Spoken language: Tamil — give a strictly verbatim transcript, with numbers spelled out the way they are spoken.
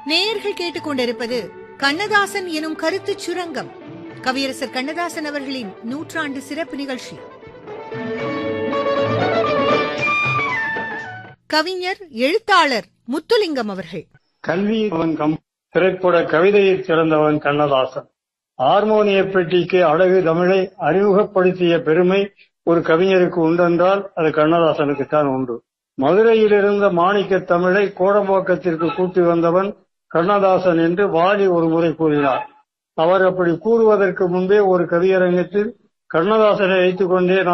நேயர்கள் கேட்டுக்கொண்டிருப்பது கண்ணதாசன் எனும் கருத்துச் சுரங்கம். கவியரசர் கண்ணதாசன் அவர்களின் நூற்றாண்டு சிறப்பு நிகழ்ச்சி. கவிஞர் எழுத்தாளர் முத்துலிங்கம் அவர்கள். கல்வி வங்கம் திரைப்பட கவிதையில் சிறந்தவன் கண்ணதாசன். ஹார்மோனிய பெட்டிக்கு அழகு தமிழை அறிமுகப்படுத்திய பெருமை ஒரு கவிஞருக்கு உண்டென்றால் அது கண்ணதாசனுக்குத்தான் உண்டு. மதுரையில் இருந்த மாணிக்க தமிழை கோடம்பாக்கத்திற்கு கூட்டி வந்தவன் கண்ணதாசன் என்று வாலி ஒரு முறை கூறினார். அவர் அப்படி கூறுவதற்கு முன்பே ஒரு கவியரங்கத்தில் கண்ணதாசனை வைத்துக் கொண்டே